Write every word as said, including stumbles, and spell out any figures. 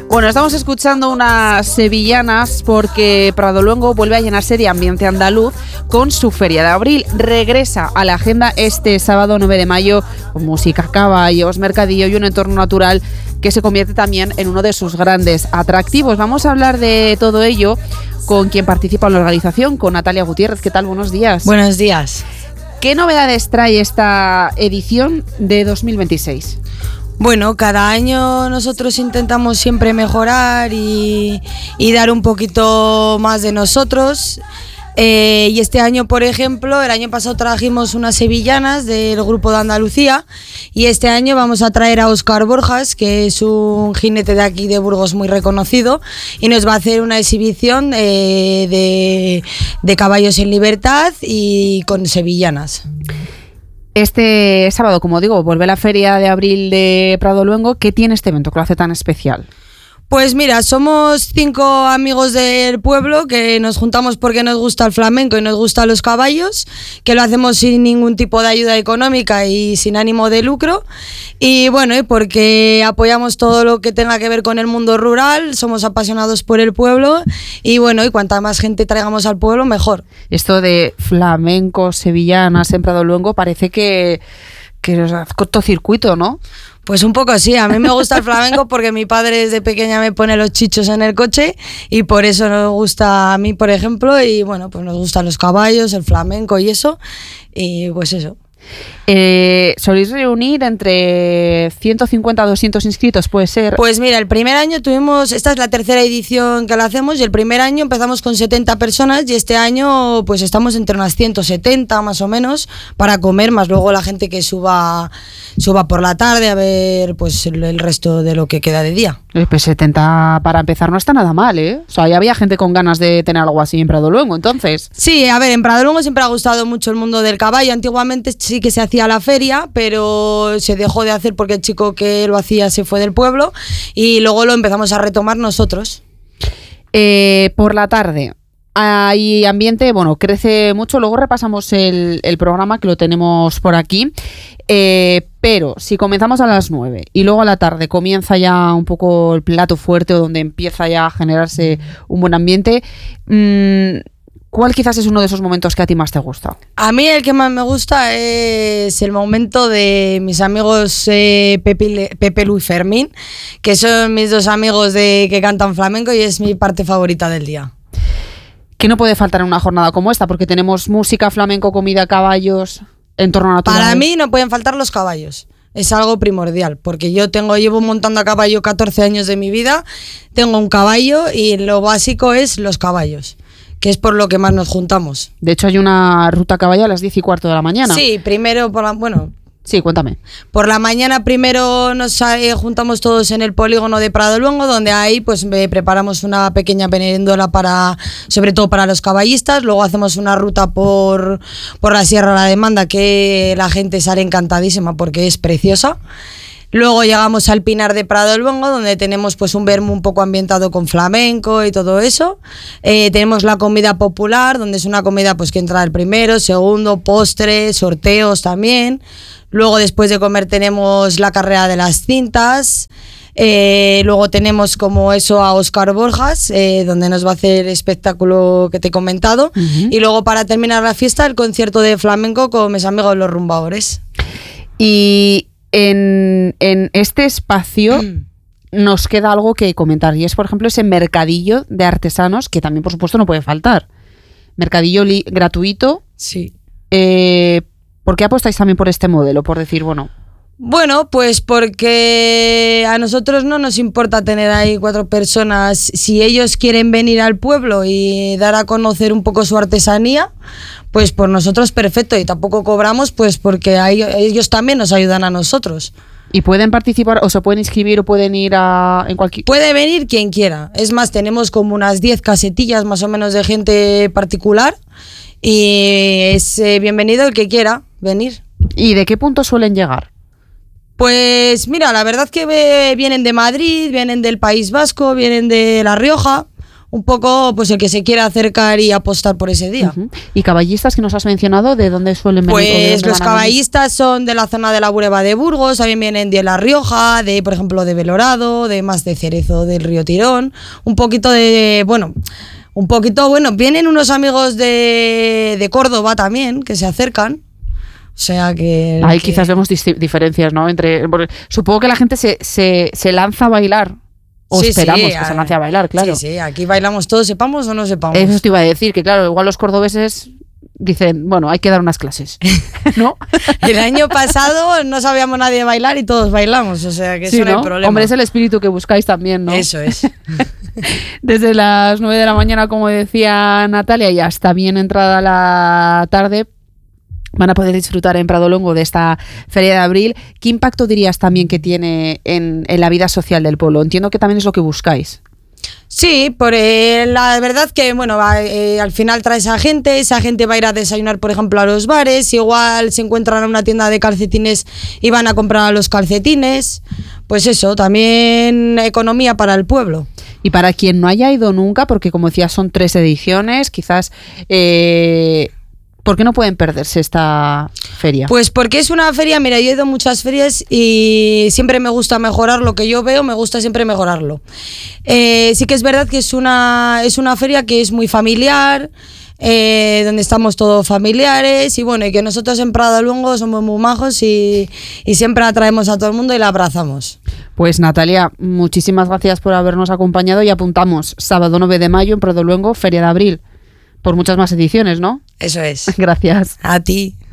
Bueno, estamos escuchando unas sevillanas porque Pradoluengo vuelve a llenarse de ambiente andaluz con su Feria de Abril. Regresa a la agenda este sábado nueve de mayo con música, caballos, mercadillo y un entorno natural que se convierte también en uno de sus grandes atractivos. Vamos a hablar de todo ello con quien participa en la organización, con Natalia Gutiérrez. ¿Qué tal? Buenos días. Buenos días. ¿Qué novedades trae esta edición de dos mil veintiséis? Bueno, cada año nosotros intentamos siempre mejorar y, y dar un poquito más de nosotros. Eh, y este año, por ejemplo, el año pasado trajimos unas sevillanas del Grupo de Andalucía y este año vamos a traer a Óscar Borjas, que es un jinete de aquí de Burgos muy reconocido, y nos va a hacer una exhibición eh, de, de caballos en libertad y con sevillanas. Este sábado, como digo, vuelve la Feria de Abril de Pradoluengo. ¿Qué tiene este evento que lo hace tan especial? Pues mira, somos cinco amigos del pueblo que nos juntamos porque nos gusta el flamenco y nos gustan los caballos, que lo hacemos sin ningún tipo de ayuda económica y sin ánimo de lucro. Y bueno, y porque apoyamos todo lo que tenga que ver con el mundo rural, somos apasionados por el pueblo y bueno, y cuanta más gente traigamos al pueblo, mejor. Esto de flamenco, sevillanas en Pradoluengo parece que, que es cortocircuito, ¿no? Pues un poco sí, a mí me gusta el flamenco porque mi padre desde pequeña me pone los chichos en el coche y por eso nos gusta a mí, por ejemplo, y bueno, pues nos gustan los caballos, el flamenco y eso, y pues eso. Eh, ¿Soléis reunir entre ciento cincuenta a doscientos inscritos, puede ser? Pues mira, el primer año tuvimos, esta es la tercera edición que la hacemos y el primer año empezamos con setenta personas y este año pues estamos entre unas ciento setenta más o menos para comer, más luego la gente que suba suba por la tarde a ver pues el, el resto de lo que queda de día. Pues setenta para empezar no está nada mal, ¿eh? O sea, ya había gente con ganas de tener algo así en Pradoluengo, entonces. Sí, a ver, en Pradoluengo siempre ha gustado mucho el mundo del caballo. Antiguamente sí que se hacía la feria, pero se dejó de hacer porque el chico que lo hacía se fue del pueblo y luego lo empezamos a retomar nosotros. Eh, por la tarde hay ambiente, bueno, crece mucho. Luego repasamos el, el programa que lo tenemos por aquí. Eh, pero si comenzamos a las nueve y luego a la tarde comienza ya un poco el plato fuerte o donde empieza ya a generarse un buen ambiente, mmm, ¿cuál quizás es uno de esos momentos que a ti más te gusta? A mí el que más me gusta es el momento de mis amigos eh, Pepe, Pepe Lu y Fermín, que son mis dos amigos de que cantan flamenco y es mi parte favorita del día. ¿Qué no puede faltar en una jornada como esta? Porque tenemos música, flamenco, comida, caballos, entorno natural. Para mí no pueden faltar los caballos. Es algo primordial, porque yo tengo llevo montando a caballo catorce años de mi vida, tengo un caballo y lo básico es los caballos, que es por lo que más nos juntamos. De hecho, hay una ruta a caballo a las diez y cuarto de la mañana. Sí, primero por la... bueno... Sí, cuéntame. Por la mañana primero nos eh, juntamos todos en el polígono de Pradoluengo, donde ahí pues eh, preparamos una pequeña merendola para, sobre todo para los caballistas. Luego hacemos una ruta por, por la Sierra de la Demanda, que la gente sale encantadísima porque es preciosa. Luego llegamos al Pinar de Pradoluengo, donde tenemos pues un vermú un poco ambientado con flamenco y todo eso. Eh, tenemos la comida popular, donde es una comida pues que entra el primero, segundo, postre, sorteos también. Luego después de comer tenemos la carrera de las cintas. Eh, luego tenemos como eso a Óscar Borjas, eh, donde nos va a hacer el espectáculo que te he comentado. Uh-huh. Y luego para terminar la fiesta el concierto de flamenco con mis amigos los rumbaores. Y en, en este espacio mm. nos queda algo que comentar y es, por ejemplo, ese mercadillo de artesanos que también, por supuesto, no puede faltar. Mercadillo li- gratuito. Sí. Eh, ¿Por qué apostáis también por este modelo? Por decir, bueno... Bueno, pues porque a nosotros no nos importa tener ahí cuatro personas. Si ellos quieren venir al pueblo y dar a conocer un poco su artesanía, pues por nosotros perfecto. Y tampoco cobramos, pues porque ahí, ellos también nos ayudan a nosotros. ¿Y pueden participar o se pueden inscribir o pueden ir a en cualquier...? Puede venir quien quiera. Es más, tenemos como unas diez casetillas más o menos de gente particular y es eh, bienvenido el que quiera venir. ¿Y de qué punto suelen llegar? Pues mira, la verdad que vienen de Madrid, vienen del País Vasco, vienen de La Rioja, un poco pues el que se quiera acercar y apostar por ese día. Uh-huh. ¿Y caballistas que nos has mencionado, de dónde suelen venir? Pues los caballistas son de la zona de la Bureba de Burgos, también vienen de La Rioja, de por ejemplo de Belorado, de más de Cerezo del Río Tirón, un poquito de, bueno, un poquito, bueno, vienen unos amigos de, de Córdoba también, que se acercan. O sea que... Ahí que... quizás vemos dis- diferencias, ¿no? Entre, supongo que la gente se, se, se lanza a bailar. O sí, esperamos sí, que se lance a bailar, claro. Sí, sí, aquí bailamos todos, sepamos o no sepamos. Eso te iba a decir, que claro, igual los cordobeses dicen, bueno, hay que dar unas clases, ¿no? El año pasado no sabíamos nadie bailar y todos bailamos, o sea que sí, eso no, ¿no? hay problema. Hombre, es el espíritu que buscáis también, ¿no? Eso es. Desde las nueve de la mañana, como decía Natalia, y hasta bien entrada la tarde, van a poder disfrutar en Pradoluengo de esta Feria de Abril. ¿Qué impacto dirías también que tiene en, en la vida social del pueblo? Entiendo que también es lo que buscáis. Sí, por eh, la verdad que bueno, va, eh, al final trae esa gente, esa gente va a ir a desayunar, por ejemplo, a los bares, igual se encuentran en una tienda de calcetines y van a comprar los calcetines, pues eso, también economía para el pueblo. Y para quien no haya ido nunca, porque como decía son tres ediciones, quizás... Eh, ¿por qué no pueden perderse esta feria? Pues porque es una feria, mira, yo he ido a muchas ferias y siempre me gusta mejorar lo que yo veo, me gusta siempre mejorarlo. Eh, sí que es verdad que es una, es una feria que es muy familiar, eh, donde estamos todos familiares y bueno, y que nosotros en Pradoluengo somos muy majos y, y siempre atraemos a todo el mundo y la abrazamos. Pues Natalia, muchísimas gracias por habernos acompañado y apuntamos sábado nueve de mayo en Pradoluengo, Feria de Abril. Por muchas más ediciones, ¿no? Eso es. Gracias. A ti.